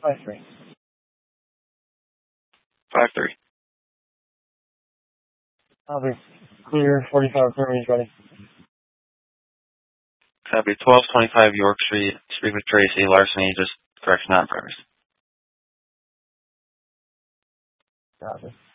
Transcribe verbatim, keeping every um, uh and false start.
five three. five three. I'll be clear, forty-five Permi's ready. Copy, twelve twenty-five York Street. Speak with Tracy. Larceny, just correction, not progress. Copy.